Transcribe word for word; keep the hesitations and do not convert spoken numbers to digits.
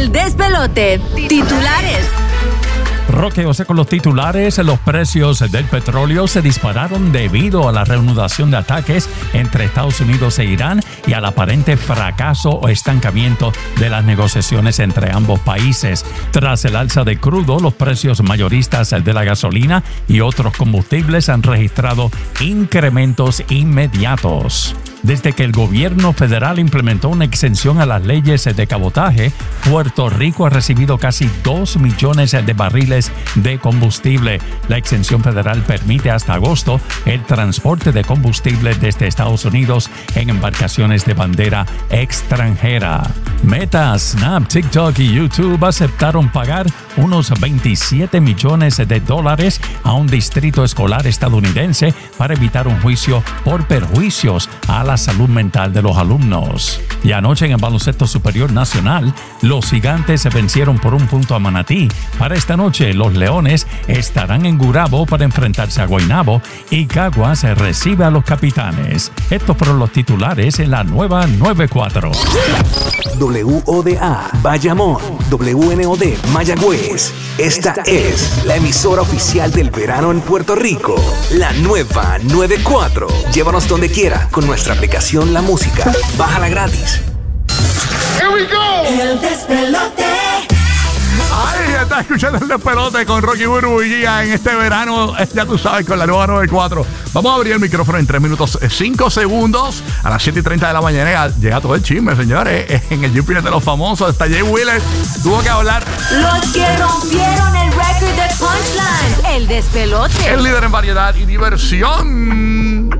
El despelote. Titulares. Roque José con los titulares. Los precios del petróleo se dispararon debido a la reanudación de ataques entre Estados Unidos e Irán y al aparente fracaso o estancamiento de las negociaciones entre ambos países. Tras el alza de crudo, los precios mayoristas de la gasolina y otros combustibles han registrado incrementos inmediatos. Desde que el gobierno federal implementó una exención a las leyes de cabotaje, Puerto Rico ha recibido casi dos millones de barriles de combustible. La exención federal permite hasta agosto el transporte de combustible desde Estados Unidos en embarcaciones de bandera extranjera. Meta, Snap, TikTok y YouTube aceptaron pagar unos veintisiete millones de dólares a un distrito escolar estadounidense para evitar un juicio por perjuicios a la salud mental de los alumnos. Y anoche en el baloncesto superior nacional, los Gigantes se vencieron por un punto a Manatí. Para esta noche, los Leones estarán en Gurabo para enfrentarse a Guaynabo y Caguas recibe a los Capitanes. Estos fueron los titulares en la nueva noventa y cuatro. W O D A Bayamón, W N O D Mayagüez. Esta es la emisora oficial del verano en Puerto Rico. La nueva noventa y cuatro. Llévanos donde quiera con nuestra aplicación La Música. Bájala gratis. Here we go. El despelote. Ay, está escuchando el despelote con Rocky Burbu y Giga en este verano, ya tú sabes, con la nueva noventa y cuatro. Vamos a abrir el micrófono en tres minutos cinco segundos. A las siete y treinta de la mañana llega todo el chisme, señores. En el G P de los famosos está Jay Wheeler. Tuvo que hablar. Los que rompieron el récord de Punchline. El despelote. El líder en variedad y diversión.